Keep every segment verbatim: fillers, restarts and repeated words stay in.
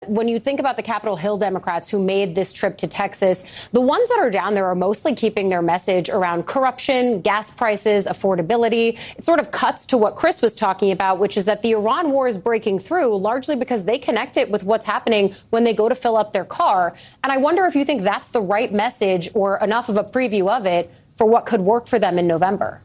When you think about the Capitol Hill Democrats who made this trip to Texas, the ones that are down there are mostly keeping their message around corruption, gas prices, affordability. It sort of cuts to what Chris was talking about, which is that the Iran war is breaking through largely because they connect it with what's happening when they go to fill up their car. And I wonder if you think that's the right message or enough of a preview of it for what could work for them in November.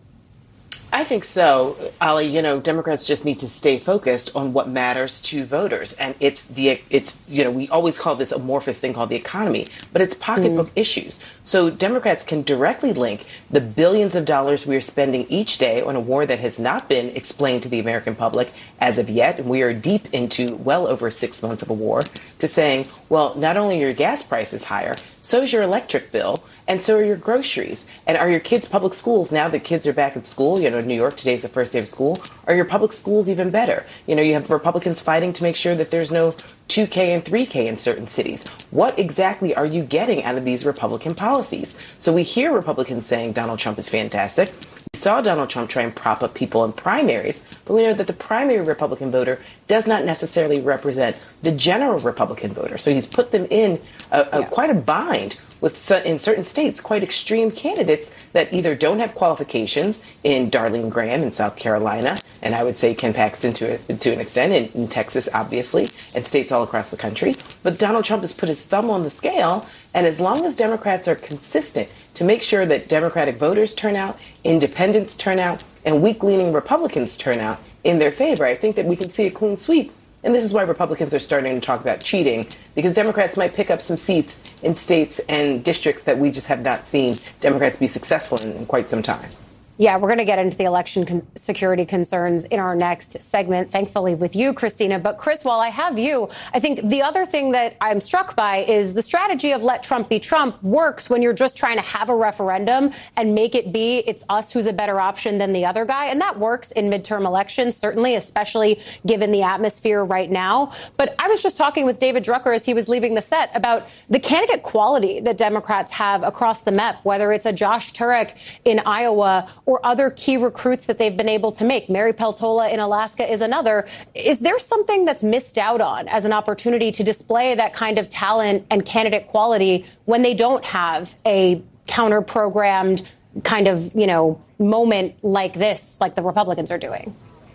I think so, Ali. You know, Democrats just need to stay focused on what matters to voters. And it's the, it's, you know, we always call this amorphous thing called the economy, but it's pocketbook mm. issues. So Democrats can directly link the billions of dollars we are spending each day on a war that has not been explained to the American public as of yet. And we are deep into well over six months of a war, to saying, well, not only are your gas prices higher, so is your electric bill. And so are your groceries. And are your kids' public schools, now that kids are back at school, you know, New York, today's the first day of school, are your public schools even better? You know, you have Republicans fighting to make sure that there's no two K and three K in certain cities. What exactly are you getting out of these Republican policies? So we hear Republicans saying Donald Trump is fantastic. We saw Donald Trump try and prop up people in primaries, but we know that the primary Republican voter does not necessarily represent the general Republican voter. So he's put them in a, a, yeah. quite a bind with, in certain states, quite extreme candidates that either don't have qualifications in Darlene Graham in South Carolina, and I would say Ken Paxton to, a, to an extent in, in Texas, obviously, and states all across the country. But Donald Trump has put his thumb on the scale, and as long as Democrats are consistent to make sure that Democratic voters turn out, independents turn out, and weak-leaning Republicans turn out in their favor, I think that we can see a clean sweep. And this is why Republicans are starting to talk about cheating, because Democrats might pick up some seats in states and districts that we just have not seen Democrats be successful in in quite some time. Yeah, we're going to get into the election con- security concerns in our next segment, thankfully with you, Christina. But Chris, while I have you, I think the other thing that I'm struck by is the strategy of let Trump be Trump works when you're just trying to have a referendum and make it be it's us who's a better option than the other guy. And that works in midterm elections, certainly, especially given the atmosphere right now. But I was just talking with David Drucker as he was leaving the set about the candidate quality that Democrats have across the map, whether it's a Josh Turek in Iowa or other key recruits that they've been able to make. Mary Peltola in Alaska is another. Is there something that's missed out on as an opportunity to display that kind of talent and candidate quality when they don't have a counter-programmed kind of, you know, moment like this, like the Republicans are doing?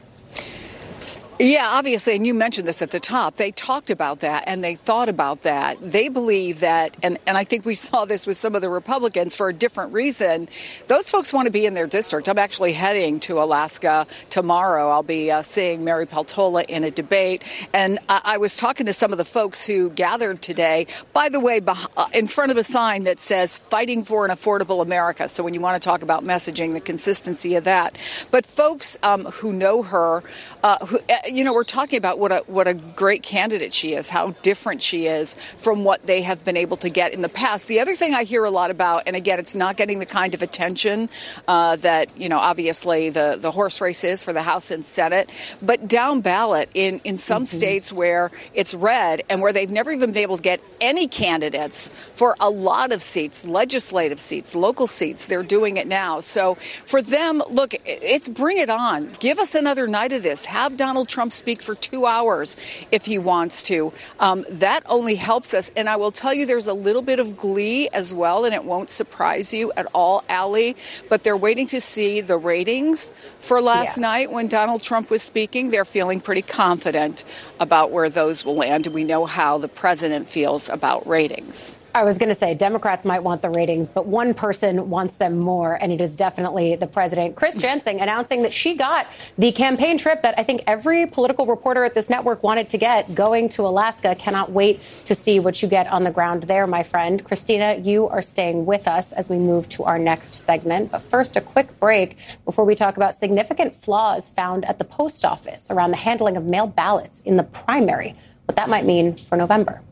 Yeah, obviously, and you mentioned this at the top, they talked about that and they thought about that. They believe that, and, and I think we saw this with some of the Republicans for a different reason. Those folks want to be in their district. I'm actually heading to Alaska tomorrow. I'll be uh, seeing Mary Peltola in a debate. And I, I was talking to some of the folks who gathered today, by the way, beh- in front of a sign that says fighting for an affordable America. So when you want to talk about messaging, the consistency of that. But folks um, who know her, uh, who, you know, we're talking about what a what a great candidate she is, how different she is from what they have been able to get in the past. The other thing I hear a lot about, and again, it's not getting the kind of attention uh, that, you know, obviously the, the horse race is for the House and Senate, but down ballot in, in some mm-hmm. states where it's red and where they've never even been able to get any candidates for a lot of seats, legislative seats, local seats, they're doing it now. So for them, look, it's bring it on. Give us another night of this. Have Donald Trump speak for two hours if he wants to. Um, that only helps us. And I will tell you, there's a little bit of glee as well, and it won't surprise you at all, Ali. But they're waiting to see the ratings for last yeah. night when Donald Trump was speaking. They're feeling pretty confident about where those will land. We know how the president feels about ratings. I was going to say Democrats might want the ratings, but one person wants them more, and it is definitely the president. Chris Jensing announcing that she got the campaign trip that I think every political reporter at this network wanted to get, going to Alaska. Cannot wait to see what you get on the ground there, my friend. Christina, you are staying with us as we move to our next segment. But first, a quick break before we talk about significant flaws found at the post office around the handling of mail ballots in the primary, what that might mean for November.